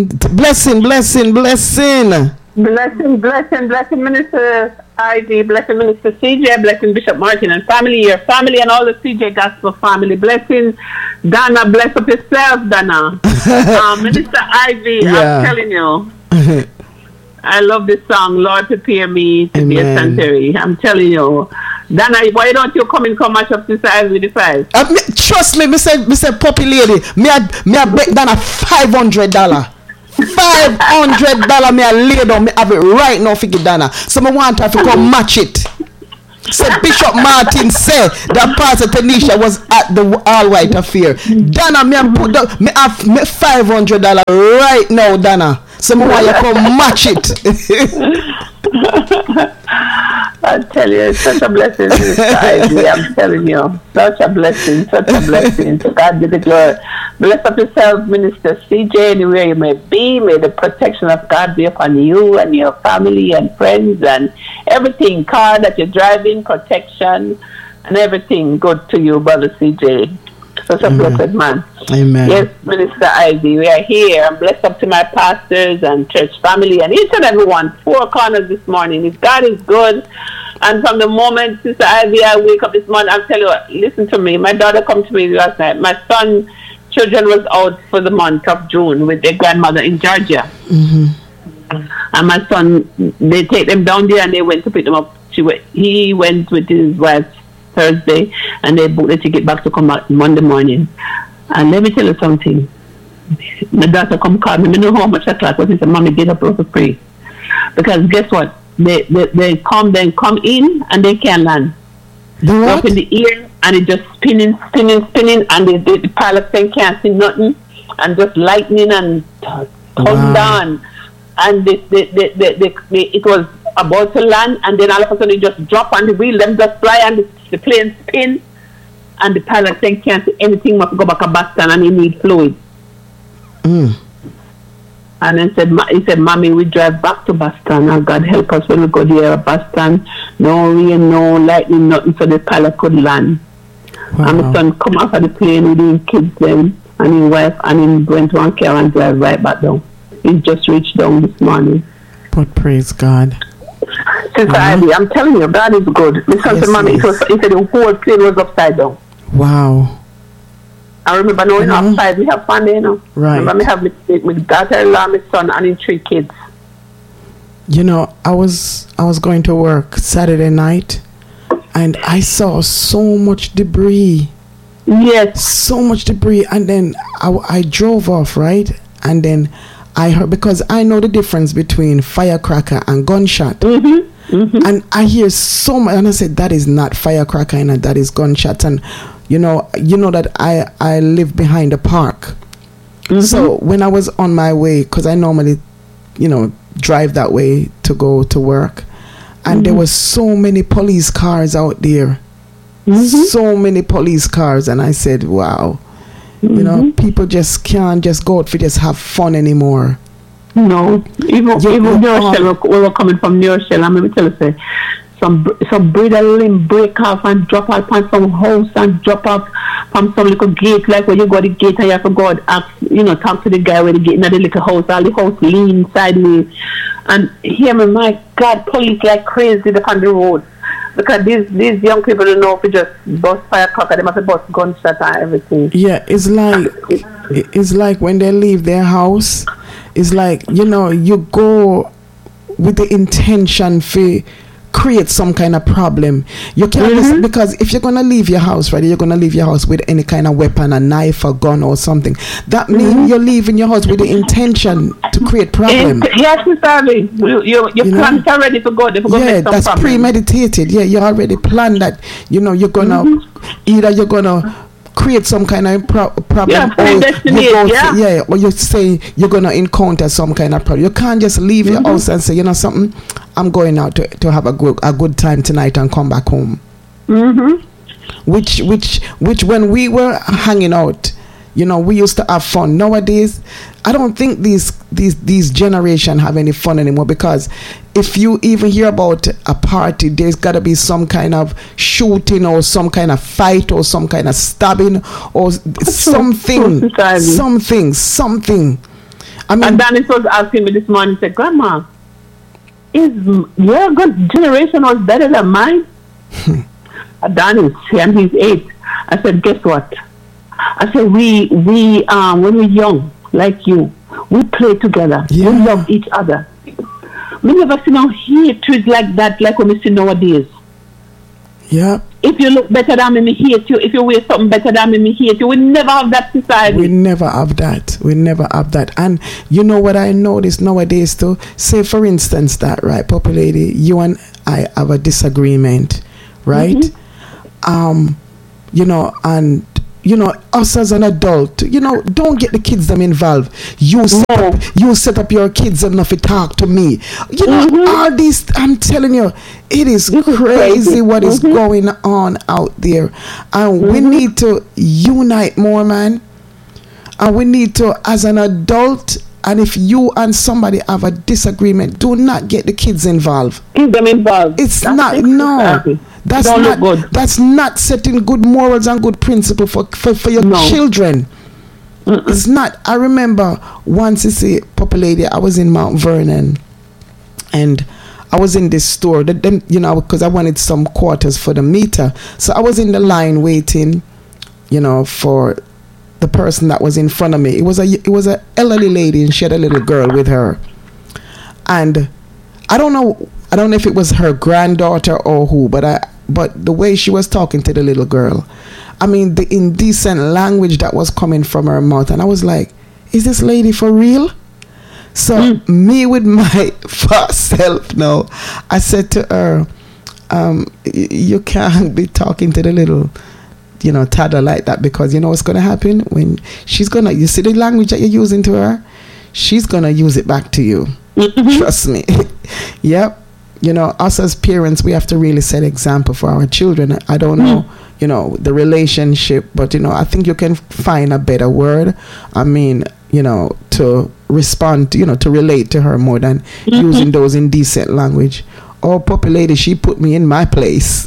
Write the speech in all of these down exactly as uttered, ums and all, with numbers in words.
Blessing, blessing, blessing. Blessing, blessing, blessing, Minister Ivy, blessing, Minister C J, blessing, Bishop Martin and family, your family, and all the C J Gospel family. Blessing, Donna, bless up yourself, Donna. um, Minister Ivy, yeah. I'm telling you, I love this song, Lord, prepare me to Amen. Be a sanctuary. I'm telling you. Donna, why don't you come and come match up Sister Ivy with the prize? Uh, me, trust me, Mister Mister Poppy Lady, me I, me I bet Donna five hundred dollars. Five hundred dollar me a lay down, me have it right now for Dana. So me want her to come match it. So Bishop Martin said that Pastor Tanisha was at the All White affair. Dana, me a put down, me have me five hundred dollar right now, Dana. So me want you come match it. I tell you, it's such a blessing, Sister Ivy. I'm telling you, such a blessing, such a blessing. To God be the glory. Bless up yourself, Minister C J, anywhere you may be. May the protection of God be upon you and your family and friends and everything. Car that you're driving, protection, and everything good to you, Brother C J. Such a Amen. Blessed man. Amen. Yes, Minister Ivy, we are here. I'm blessed up to my pastors and church family and each and everyone. Four corners this morning. If God is good, and from the moment, Sister Ivy, I wake up this morning, I'll tell you, listen to me. My daughter come to me last night. My son, children was out for the month of June with their grandmother in Georgia. Mm-hmm. And my son, they take them down there and they went to pick them up. She went, he went with his wife Thursday and they booked the ticket back to come back Monday morning. And let me tell you something. My daughter come call me. I know how much I clock, but he said, Mommy, get up to pray. Because guess what? They, they they come then come in and they can't land. The up in the ear and it just spinning, spinning, spinning, and the, the, the pilot then can't see nothing, and just lightning and thunder, wow. and the, the, the, the, the, the, it was about to land, and then all of a sudden it just drop on the wheel, them just fly, and the, the plane spin, and the pilot then can't see anything, must go back to Boston, and he need fluid. Mm. And then said, he said, Mommy, we drive back to Boston. And God help us when we go there at Boston. No rain, no lightning, nothing, so the pilot could land. Wow. And my son come off of the plane with his kids then, and his wife, and he went one car and drive right back down. He just reached down this morning. But praise God. Sister uh-huh. Ivy, I'm telling you, God is good. My son yes, said, Mommy, it was, he said the whole plane was upside down. Wow. I remember knowing mm-hmm. outside we have family, you know. Right. Remember me have my, my daughter-in-law, my son, and his three kids. You know, I was I was going to work Saturday night, and I saw so much debris. Yes. So much debris, and then I, I drove off, right? And then I heard, because I know the difference between firecracker and gunshot. Mm-hmm. Mm-hmm. And I hear so much, and I said, that is not firecracker, and that is gunshot. And you know, you know that I, I live behind a park. Mm-hmm. So when I was on my way, because I normally, you know, drive that way to go to work, and mm-hmm. there were so many police cars out there. Mm-hmm. So many police cars, and I said, wow. Mm-hmm. You know, people just can't just go out for just have fun anymore. No. Even, you, even New Rochelle, we were coming from New Rochelle, and let me tell you, say, some some breeder limb break off and drop off on some house and drop off from some little gate, like when you go to the gate and you have to go and ask, you know, talk to the guy where the gate in the little house, all the house lean sideways. And hear me, my God, police like crazy upon the road. Because these these young people don't know if you just bust firecracker, they must have bust gunshot and everything. Yeah, it's like it's like when they leave their house, it's like, you know, you go with the intention for create some kind of problem. You can't mm-hmm. just, because if you're gonna leave your house, right, you're gonna leave your house with any kind of weapon, a knife, a gun, or something. That means mm-hmm. you're leaving your house with the intention to create problem. Yes, Mister You you you, you plan to ready to go. They go yeah, that's problem. Premeditated. Yeah, you already planned that. You know, you're gonna mm-hmm. either you're gonna create some kind of pro- problem, yeah, or you go yeah. To, yeah, or you say you're gonna encounter some kind of problem. You can't just leave mm-hmm. your house and say, you know something, I'm going out to, to have a good a good time tonight and come back home. Mm-hmm. Which which which when we were hanging out, you know, we used to have fun. Nowadays, I don't think these these these generation have any fun anymore, because if you even hear about a party, there's got to be some kind of shooting or some kind of fight or some kind of stabbing or something, something, something. I mean, and Dennis was asking me this morning, he said, Grandma, is your good generation was better than mine? Dennis, and he's eight. I said, guess what? I said, we, we um, when we're young, like you, we play together. Yeah. We love each other. We never see no hatred like that, like when we see nowadays. Yeah. If you look better than me, me hate you. If you wear something better than me, me hate you. We never have that society. We never have that. We never have that. And you know what I notice nowadays too? Say for instance that, right, Poppy Lady, you and I have a disagreement, right? Mm-hmm. Um, you know, and you know, us as an adult, you know, don't get the kids them involved. You set no. up, you set up your kids enough to talk to me. You know, mm-hmm. all these, I'm telling you, it is this crazy, is crazy what mm-hmm. is going on out there. And mm-hmm. we need to unite more, man. And we need to, as an adult, and if you and somebody have a disagreement, do not get the kids involved. Keep them involved. It's That's not, no. Happy. That's Don't not good. That's not setting good morals and good principle for for, for your no. children. Mm-mm. It's not. I remember once, you see, Poppy Lady, I was in Mount Vernon, and I was in this store. Then, you know, because I wanted some quarters for the meter, so I was in the line waiting, you know, for the person that was in front of me. It was a it was a elderly lady, and she had a little girl with her, and I don't know. I don't know if it was her granddaughter or who, but I, but the way she was talking to the little girl, I mean, the indecent language that was coming from her mouth, and I was like, is this lady for real? So mm. me with my first self now, I said to her, um, y- you can't be talking to the little, you know, toddler like that, because you know what's going to happen when she's going to, you see the language that you're using to her, she's going to use it back to you. Mm-hmm. Trust me. Yep. You know, us as parents, we have to really set example for our children. I don't know, mm. you know, the relationship, but, you know, I think you can find a better word. I mean, you know, to respond, you know, to relate to her more than mm-hmm. using those indecent language. Oh, Poppy Lady, she put me in my place.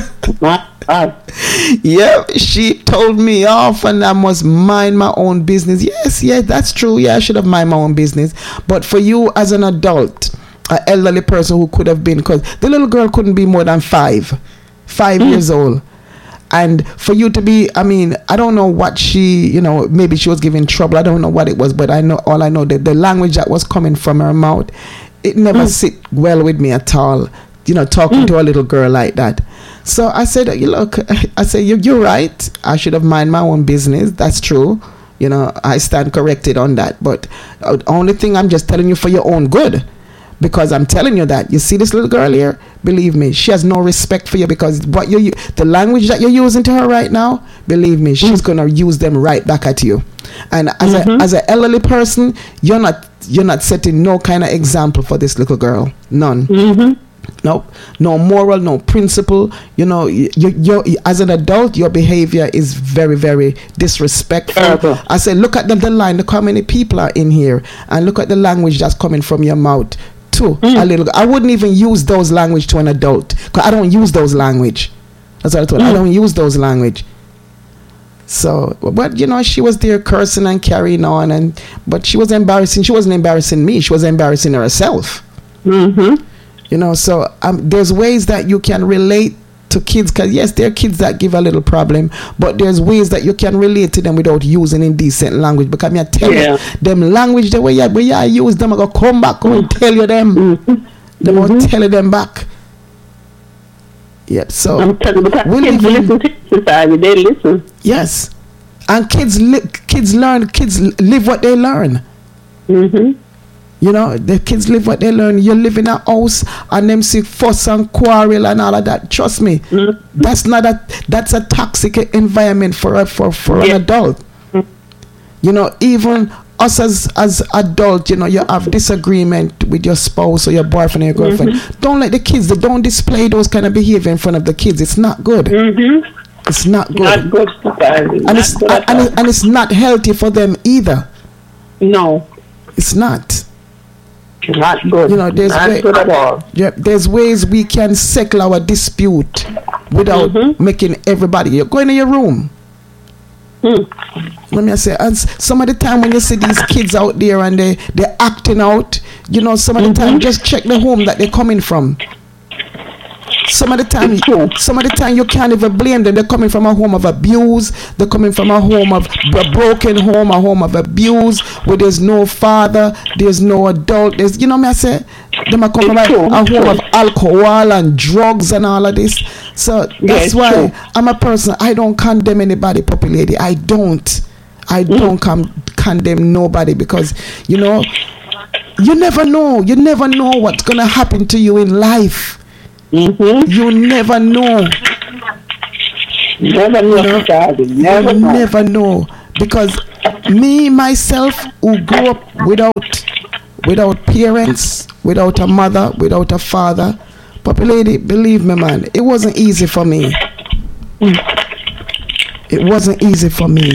Yeah, she told me off and I must mind my own business. Yes, yeah, that's true. Yeah, I should have mind my own business. But for you as an adult, an elderly person who could have been, because the little girl couldn't be more than five, five mm. years old. And for you to be, I mean, I don't know what she, you know, maybe she was giving trouble. I don't know what it was, but I know, all I know that the language that was coming from her mouth, it never mm. sit well with me at all, you know, talking mm. to a little girl like that. So I said, you look, I said, you, you're right. I should have mind my own business. That's true. You know, I stand corrected on that. But the only thing I'm just telling you for your own good. Because I'm telling you that, you see this little girl here, believe me, she has no respect for you, because what you the language that you're using to her right now, believe me, she's mm. gonna use them right back at you. And as mm-hmm. a as an elderly person, you're not you're not setting no kind of example for this little girl, none. Mm-hmm. No, no moral, no principle. You know, you, you as an adult, your behavior is very, very disrespectful. Uh-huh. I say, look at the, the line. Look how many people are in here, and look at the language that's coming from your mouth. Too mm. a little. I wouldn't even use those language to an adult, because I don't use those language. That's what I told. Mm. I don't use those language. So, but you know, she was there cursing and carrying on, and but she was embarrassing. She wasn't embarrassing me. She was embarrassing herself. Mm-hmm. You know, so um, there's ways that you can relate to kids, because yes, there are kids that give a little problem, but there's ways that you can relate to them without using indecent language. Because I tell yeah. you, them language the way you, way you use them, I go come back mm. and tell you them. Mm-hmm. Them mm-hmm. will tell you them back. Yep. So I'm telling you, we kids listen to society. They listen. Yes, and kids li- kids learn. Kids live what they learn. Mm-hmm. You know, the kids live what they learn. You live in a house and them see fuss and quarrel and all of that. Trust me, mm-hmm. that's not a that's a toxic environment for a, for for yeah. an adult. Mm-hmm. You know, even us as as adult, you know, you have disagreement with your spouse or your boyfriend or your girlfriend. Mm-hmm. Don't let the kids. They don't display those kind of behavior in front of the kids. It's not good. Mm-hmm. It's not good. Not good. And not it's good and, it, and it's not healthy for them either. No, it's not. Not good. You know, there's not way, good at all. Yeah, there's ways we can settle our dispute without mm-hmm. making everybody. You go into your room. Mm. Let me say, and some of the time when you see these kids out there and they they're acting out, you know, some of the Mm-hmm. time just check the home that they're coming from. Some of the time, It's true. some of the time you can't even blame them. They're coming from a home of abuse. They're coming from a home of a broken home, a home of abuse where there's no father, there's no adult. There's, you know, me I say, them are coming It's from a, true. a home True. of alcohol and drugs and all of this. So that's it's why true. I'm a person. I don't condemn anybody, Poppy Lady. I don't. I don't com- condemn nobody because, you know, you never know. You never know what's gonna happen to you in life. Mm-hmm. You never know. Never know, You know, darling. Never you know. never know. Because me, myself, who grew up without without parents, without a mother, without a father, Poppy Lady, believe me, man, it wasn't easy for me. It wasn't easy for me.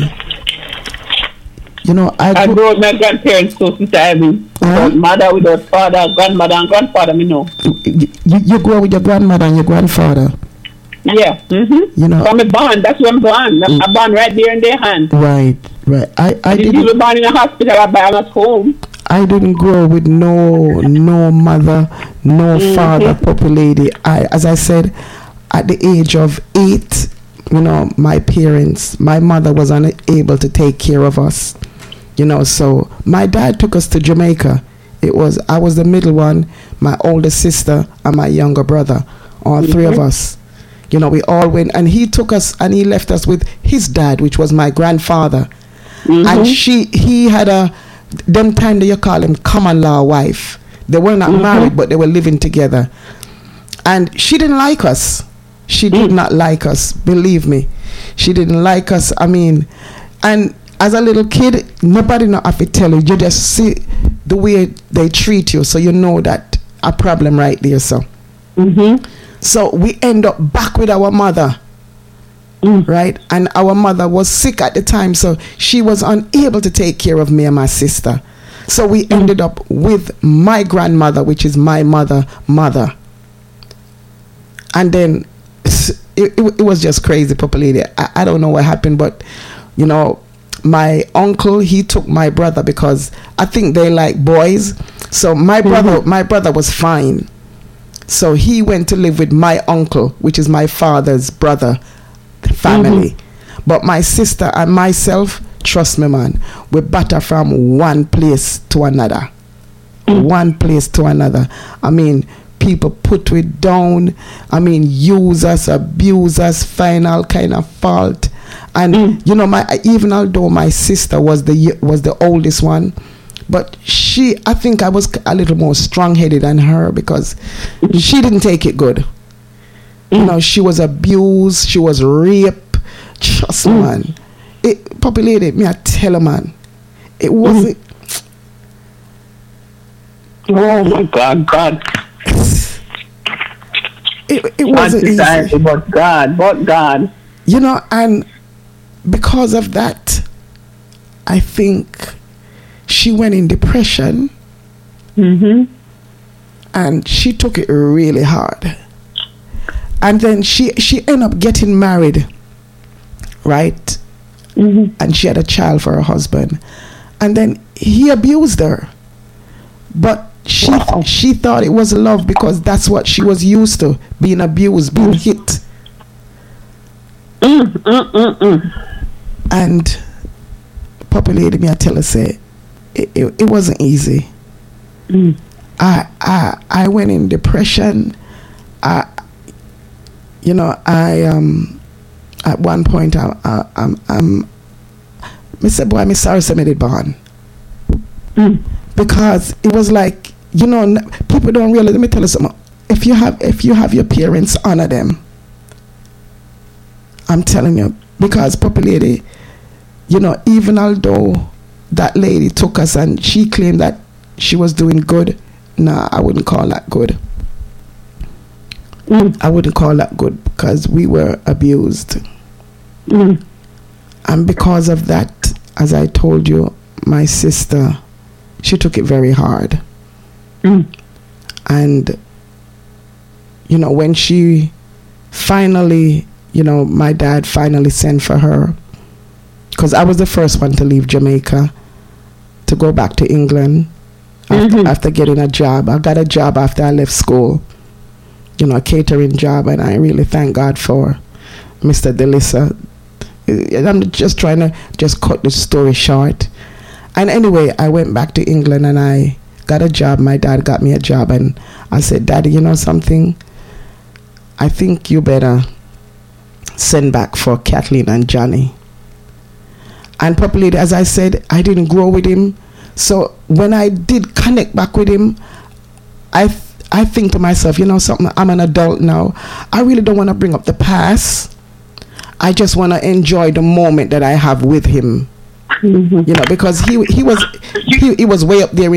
You know, I I grew, grew up with my grandparents too, Sister Ivy. Huh? Without mother, without father, grandmother, and grandfather, me know. you, you grew up with your grandmother and your grandfather. Yeah. Mm-hmm. You know, From a born, that's where I'm born. I'm mm. born right there in their hand. right, right. I, I Did didn't. you were born in a hospital, but I'm at home. I didn't grow with no no mother, no Mm-hmm. father, Poppy Lady. I, as I said, at the age of eight, you know, my parents, my mother was unable to take care of us. You know, so my dad took us to Jamaica. It was I was the middle one, my older sister, and my younger brother. All mm-hmm. three of us. You know, we all went, and he took us and he left us with his dad, which was my grandfather. Mm-hmm. And she, he had a, them time that you call him common law wife. They were not mm-hmm. married, but they were living together. And she didn't like us. She did mm. not like us, believe me. She didn't like us. I mean, and as a little kid, nobody not have to tell you. You just see the way they treat you, so you know that a problem right there. So, mm-hmm. so we end up back with our mother, mm. right? And our mother was sick at the time, so she was unable to take care of me and my sister. So we mm. ended up with my grandmother, which is my mother, mother. And then it, it, it was just crazy, Poppy Lady. I, I don't know what happened, but you know, my uncle, he took my brother because I think they like boys. So my brother, mm-hmm. my brother was fine. So he went to live with my uncle, which is my father's brother family. Mm-hmm. But my sister and myself, trust me, man, we batter from one place to another. Mm-hmm. One place to another. I mean, people put it down. I mean, use us, abuse us, find all kind of fault. And mm. you know, my even although my sister was the was the oldest one, but she, I think I was a little more strong-headed than her because mm. she didn't take it good. Mm. You know, she was abused, she was raped. Trust mm. man, it Poppy Lady, me I tell her, man, it wasn't. Mm. Oh my God, God. It it wasn't easy. But God, but God. You know, and because of that, I think she went in depression. Mm-hmm. And she took it really hard. And then she, she ended up getting married, right? Mm-hmm. And she had a child for her husband. And then he abused her. But she, wow. she thought it was love because that's what she was used to, being abused, being hit. Mm, mm, mm, mm. And Poppy Lady, me I tell her, say it, it, it wasn't easy. Mm. I I I went in depression. I you know I um at one point I I I'm I'm I said, boy, I'm sorry I made it born. Mm. Because it was like, you know, people don't realize. Let me tell you something. If you have if you have your parents, honor them. I'm telling you, because Poppy Lady, you know, even although that lady took us and she claimed that she was doing good, nah, I wouldn't call that good. Mm. I wouldn't call that good because we were abused. Mm. And because of that, as I told you, my sister, she took it very hard. Mm. And, you know, when she finally, you know, my dad finally sent for her, because I was the first one to leave Jamaica to go back to England after, mm-hmm. after getting a job. I got a job after I left school, you know, a catering job, and I really thank God for Mister Delissa. I'm just trying to just cut the story short. And anyway, I went back to England and I got a job. My dad got me a job, and I said, Daddy, you know something? I think you better send back for Kathleen and Johnny. And properly, as I said, I didn't grow with him. So when I did connect back with him, I th- I think to myself, you know something, I'm an adult now. I really don't want to bring up the past. I just want to enjoy the moment that I have with him. Mm-hmm. You know, because he he was he, he was way up there